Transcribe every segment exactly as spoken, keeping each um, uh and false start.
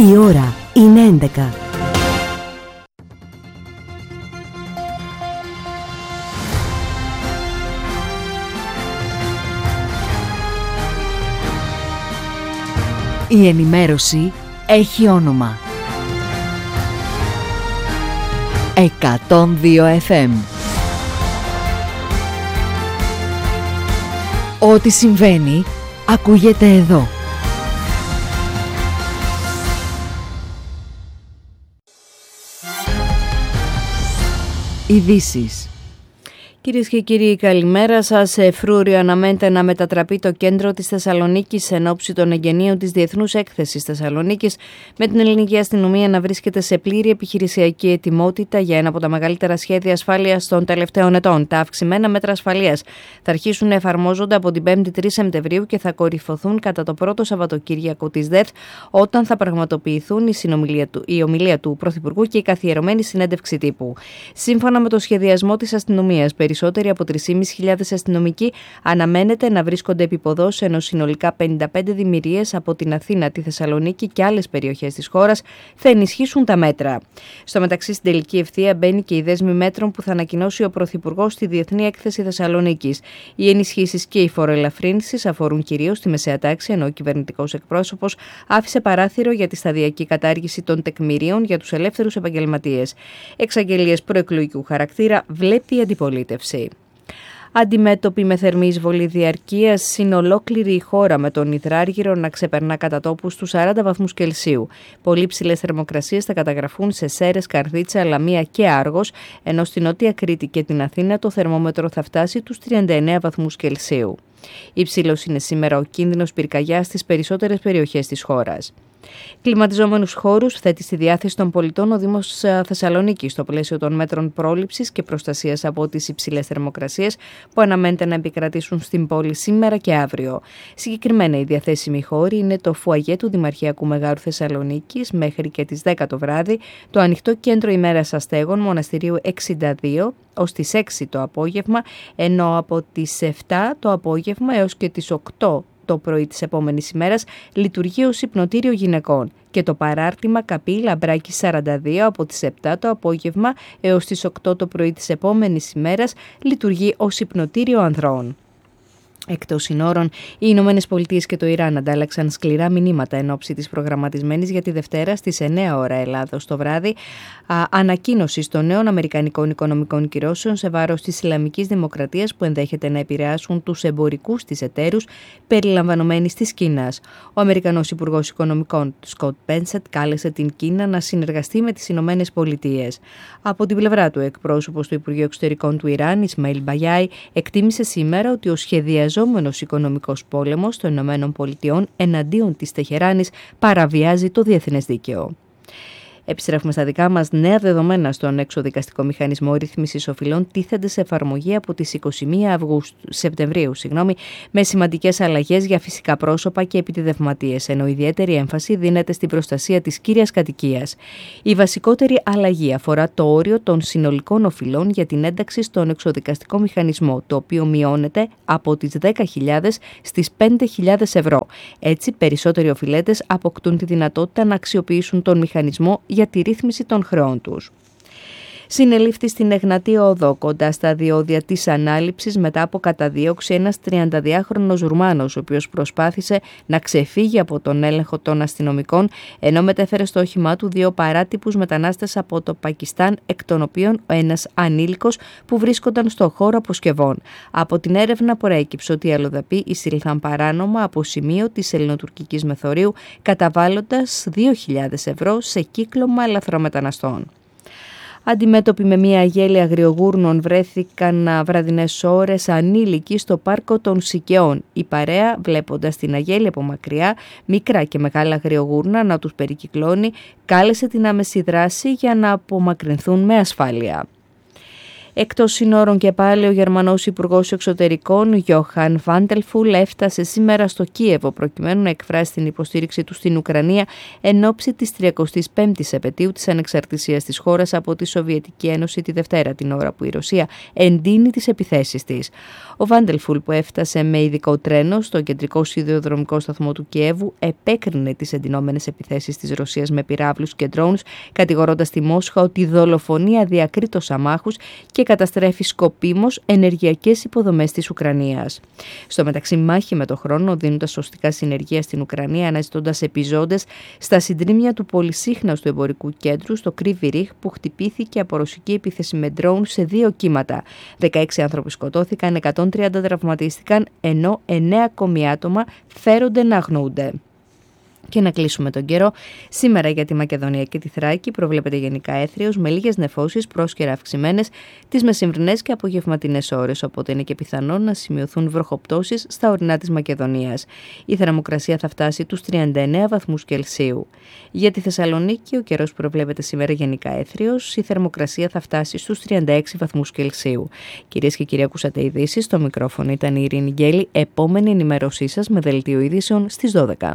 Η ώρα είναι έντεκα. Η ενημέρωση έχει όνομα. εκατόν δύο εφ εμ. Ό,τι συμβαίνει ακούγεται εδώ. Ειδήσεις. Κυρίες και κύριοι, καλημέρα σας. Φρούριο αναμένεται να μετατραπεί το κέντρο της Θεσσαλονίκης εν ώψη των εγγενείων της Διεθνούς Έκθεσης Θεσσαλονίκης, με την ελληνική αστυνομία να βρίσκεται σε πλήρη επιχειρησιακή ετοιμότητα για ένα από τα μεγαλύτερα σχέδια ασφάλειας των τελευταίων ετών. Τα αυξημένα μέτρα ασφαλείας θα αρχίσουν να εφαρμόζονται από την πέμπτη τρεις Σεπτεμβρίου και θα κορυφωθούν κατά το πρώτο Σαββατοκύριακο της ΔΕΘ, όταν θα πραγματοποιηθούν η, του, η ομιλία του Πρωθυπουργού και η καθιερωμένη συνέντευξη τύπου. Σύμφωνα με το σχεδιασμό της αστυνομίας, περισσότεροι από τρεις χιλιάδες πεντακόσιοι αστυνομικοί αναμένεται να βρίσκονται επίποδος, ενώ συνολικά πενήντα πέντε δημιουργίες από την Αθήνα, τη Θεσσαλονίκη και άλλες περιοχές της χώρας θα ενισχύσουν τα μέτρα. Στο μεταξύ, στην τελική ευθεία μπαίνει και η δέσμη μέτρων που θα ανακοινώσει ο Πρωθυπουργός στη Διεθνή Έκθεση Θεσσαλονίκης. Οι ενισχύσεις και οι φοροελαφρύνσεις αφορούν κυρίως τη μεσαία τάξη, ενώ ο κυβερνητικός εκπρόσωπος άφησε παράθυρο για τη σταδιακή κατάργηση των τεκμηρίων για τους ελεύθερους επαγγελματίες. Εξαγγελίες προεκλογικού χαρακτήρα βλέπει η αντιπολίτευση. Αντιμέτωπη με θερμή εισβολή διαρκείας, είναι ολόκληρη η χώρα, με τον υδράργυρο να ξεπερνά κατά τόπους τους σαράντα βαθμούς Κελσίου. Πολύ ψηλές θερμοκρασίες θα καταγραφούν σε Σέρρες, Καρδίτσα, Λαμία και Άργος, ενώ στην Νότια Κρήτη και την Αθήνα το θερμόμετρο θα φτάσει τους τριάντα εννέα βαθμούς Κελσίου. Υψηλός είναι σήμερα ο κίνδυνος πυρκαγιάς στις περισσότερες περιοχές της χώρας. Κλιματιζόμενους χώρους θέτει στη διάθεση των πολιτών ο Δήμος Θεσσαλονίκης στο πλαίσιο των μέτρων πρόληψης και προστασίας από τις υψηλές θερμοκρασίες που αναμένεται να επικρατήσουν στην πόλη σήμερα και αύριο. Συγκεκριμένα, οι διαθέσιμοι χώροι είναι το φουαγέ του Δημαρχιακού Μεγάρου Θεσσαλονίκης μέχρι και τις δέκα το βράδυ, το ανοιχτό κέντρο ημέρας αστέγων Μοναστηρίου εξήντα δύο ως τις έξι το απόγευμα, ενώ από τις επτά το απόγευμα έως και τις οκτώ το πρωί της επόμενης ημέρας λειτουργεί ως υπνοτήριο γυναικών, και το παράρτημα Καπή Λαμπράκη σαράντα δύο από τις επτά το απόγευμα έως τις οκτώ το πρωί της επόμενης ημέρας λειτουργεί ως υπνοτήριο ανδρών. Εκτός συνόρων, οι Ηνωμένες Πολιτείες και το Ιράν αντάλλαξαν σκληρά μηνύματα εν ώψη της προγραμματισμένης για τη Δευτέρα στις εννέα ώρα Ελλάδος το βράδυ α, ανακοίνωσης των νέων αμερικανικών οικονομικών κυρώσεων σε βάρος της Ισλαμικής Δημοκρατίας που ενδέχεται να επηρεάσουν τους εμπορικούς της εταίρους περιλαμβανομένης της Κίνας. Ο Αμερικανός Υπουργός Οικονομικών Σκοτ Μπένσετ κάλεσε την Κίνα να συνεργαστεί με τις Ηνωμένες Πολιτείες. Από την πλευρά του, εκπρόσωπος του Υπουργείου Εξωτερικών του Ιράν, Ισμαήλ Μπαγιάι, εκτίμησε σήμερα ότι ο σχεδιασμός Ο οικονομικός πόλεμος των Ηνωμένων Πολιτειών εναντίον της Τεχεράνης παραβιάζει το διεθνές δίκαιο. Επιστρέφουμε στα δικά μας. Νέα δεδομένα στον εξωδικαστικό μηχανισμό ρύθμισης οφειλών τίθενται σε εφαρμογή από τις είκοσι μία Αυγούστου, Σεπτεμβρίου, συγγνώμη, με σημαντικές αλλαγές για φυσικά πρόσωπα και επιτιδευματίες, ενώ ιδιαίτερη έμφαση δίνεται στην προστασία της κύριας κατοικίας. Η βασικότερη αλλαγή αφορά το όριο των συνολικών οφειλών για την ένταξη στον εξωδικαστικό μηχανισμό, το οποίο μειώνεται από τις δέκα χιλιάδες στις πέντε χιλιάδες ευρώ. Έτσι, περισσότεροι οφειλέτες αποκτούν τη δυνατότητα να αξιοποιήσουν τον μηχανισμό για τη ρύθμιση των χρεών τους. Συνελήφθη στην Εγνατία Οδό, κοντά στα διόδια της ανάληψης, μετά από καταδίωξη ένας τριανταδυάχρονος Ρουμάνος, ο οποίος προσπάθησε να ξεφύγει από τον έλεγχο των αστυνομικών, ενώ μετέφερε στο όχημά του δύο παράτυπους μετανάστες από το Πακιστάν, εκ των οποίων ο ένας ανήλικος που βρίσκονταν στο χώρο αποσκευών. Από την έρευνα προέκυψε ότι οι αλλοδαποί εισήλθαν παράνομα από σημείο της ελληνοτουρκικής μεθορίου, καταβάλλοντας δύο χιλιάδες ευρώ σε κύκλωμα λαθρομεταναστών. Αντιμέτωποι με μια αγέλη αγριογούρνων βρέθηκαν βραδινές ώρες ανήλικοι στο πάρκο των Σικαιών. Η παρέα, βλέποντας την αγέλη από μακριά, μικρά και μεγάλα αγριογούρνα να τους περικυκλώνει, κάλεσε την άμεση δράση για να απομακρυνθούν με ασφάλεια. Εκτός συνόρων και πάλι, ο Γερμανός Υπουργός Εξωτερικών Γιόχαν Βάντελφουλ έφτασε σήμερα στο Κίεβο προκειμένου να εκφράσει την υποστήριξη του στην Ουκρανία εν ώψη της τριακοστής πέμπτης επετείου της ανεξαρτησίας της χώρας από τη Σοβιετική Ένωση τη Δευτέρα, την ώρα που η Ρωσία εντείνει τις επιθέσεις της. Ο Βάντελφουλ, που έφτασε με ειδικό τρένο στο κεντρικό σιδηροδρομικό σταθμό του Κιέβου, επέκρινε τις εντυνόμενες επιθέσεις της Ρωσίας με πυράβλους και ντρόουνς, κατηγορώντας τη Μόσχα ότι δολοφονεί αδιακρίτως αμάχους και καταστρέφει σκοπίμως ενεργειακές υποδομές της Ουκρανίας. Στο μεταξύ, μάχη με το χρόνο, δίνοντας σωστικά συνεργεία στην Ουκρανία, αναζητώντας επιζώντες στα συντρίμμια του πολυσύχναστου εμπορικού κέντρου στο Κρύβι Ριχ, που χτυπήθηκε από ρωσική επίθεση με ντρόουν σε δύο κύματα. δεκαέξι άνθρωποι σκοτώθηκαν, εκατόν τριάντα τραυματίστηκαν, ενώ εννέα ακόμη άτομα φέρονται να αγνοούνται. Και να κλείσουμε τον καιρό. Σήμερα για τη Μακεδονία και τη Θράκη προβλέπεται γενικά έθριος με λίγες νεφώσεις πρόσκαιρα αυξημένες τις μεσημβρινές και απογευματινές ώρες, οπότε είναι και πιθανό να σημειωθούν βροχοπτώσεις στα ορεινά της Μακεδονίας. Η θερμοκρασία θα φτάσει τους τριάντα εννέα βαθμούς Κελσίου. Για τη Θεσσαλονίκη ο καιρός προβλέπεται σήμερα γενικά έθριος, η θερμοκρασία θα φτάσει στους τριάντα έξι βαθμούς Κελσίου. Κυρίες και κύριοι, ακούσατε ειδήσεις. Στο μικρόφωνο ήταν η Ειρήνη Γκέλη. Επόμενη ενημέρωσή σας με δελτίο ειδήσεων στις δώδεκα.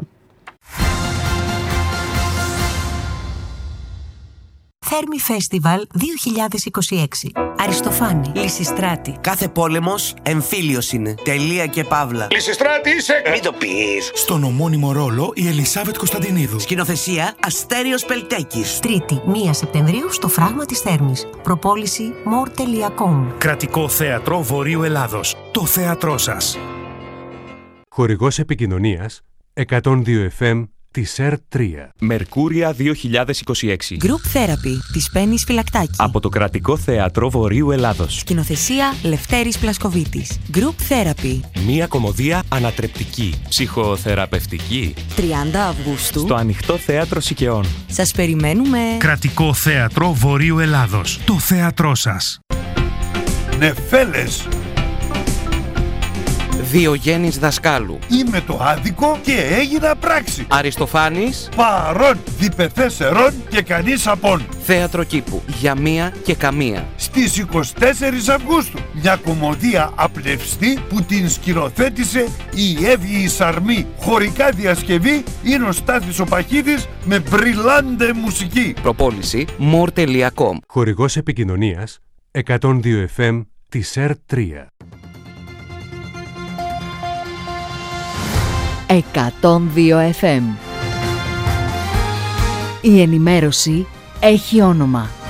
Θέρμη Φέστιβαλ δύο χιλιάδες είκοσι έξι. Αριστοφάνη, Λυσιστράτη. Κάθε πόλεμος εμφύλιος είναι. Τελεία και παύλα. Λυσιστράτη είσαι! Μην το πεις. Στον ομώνυμο ρόλο η Ελισάβετ Κωνσταντινίδου. Σκηνοθεσία Αστέριος Πελτέκης. Τρίτη, πρώτη Σεπτεμβρίου στο Φράγμα της Θέρμης. Προπόληση more τελεία com. Κρατικό Θέατρο Βορείου Ελλάδος. Το θέατρό σας. Χορηγός επικοινωνίας εκατόν δύο εφ εμ της ΕΡ τρία. Μερκούρια δύο χιλιάδες είκοσι έξι. Group Therapy της Πέννης Φυλακτάκη. Από το Κρατικό Θέατρο Βορείου Ελλάδος. Σκηνοθεσία Λευτέρης Πλασκοβίτης. Group Therapy. Μία κωμωδία ανατρεπτική, ψυχοθεραπευτική. τριάντα Αυγούστου. Στο Ανοιχτό Θέατρο Σικαιών. Σας περιμένουμε. Κρατικό Θέατρο Βορείου Ελλάδος. Το θέατρό σας. Νεφέλες. Διογέννης Δασκάλου. Είμαι το άδικο και έγινα πράξη. Αριστοφάνης. Παρών διπεθέσερον και κανείς απόν. Θέατρο Κήπου. Για μία και καμία. Στις εικοστή τέταρτη Αυγούστου. Μια κωμωδία απλευστή που την σκηνοθέτησε η Εύη Σαρμή. Χωρικά διασκευή είναι ο Στάθης ο Παχίδης με μπριλάντε μουσική. Προπόληση more τελεία com. Χορηγός επικοινωνίας εκατόν δύο εφ εμ της ΕΡ τρία. εκατόν δύο εφ εμ. Η ενημέρωση έχει όνομα.